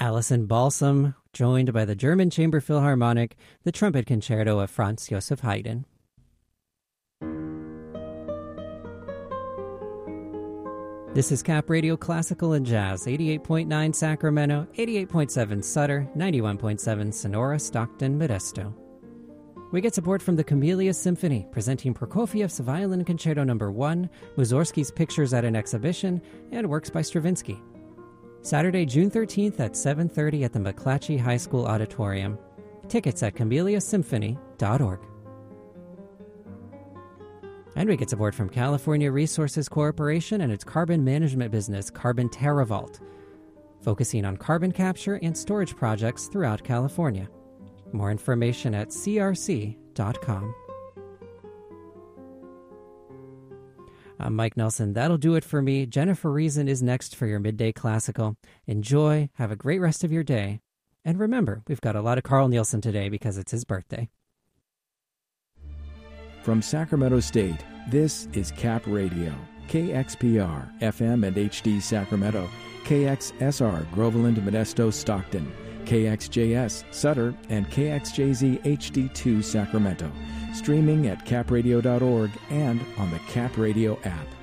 Alison Balsam, joined by the German Chamber Philharmonic, the Trumpet Concerto of Franz Joseph Haydn. This is Cap Radio Classical and Jazz, 88.9 Sacramento, 88.7 Sutter, 91.7 Sonora, Stockton, Modesto. We get support from the Camellia Symphony, presenting Prokofiev's Violin Concerto No. 1, Mussorgsky's Pictures at an Exhibition, and works by Stravinsky. Saturday, June 13th at 7:30 at the McClatchy High School Auditorium. Tickets at CameliaSymphony.org. And we get support from California Resources Corporation and its carbon management business, Carbon TerraVault, focusing on carbon capture and storage projects throughout California. More information at crc.com. I'm Mike Nelson. That'll do it for me. Jennifer Reason is next for your Midday Classical. Enjoy, have a great rest of your day. And remember, we've got a lot of Carl Nielsen today because it's his birthday. From Sacramento State, this is Cap Radio, KXPR, FM and HD Sacramento, KXSR, Groveland, Modesto, Stockton, KXJS, Sutter, and KXJZ HD2 Sacramento. Streaming at capradio.org and on the Cap Radio app.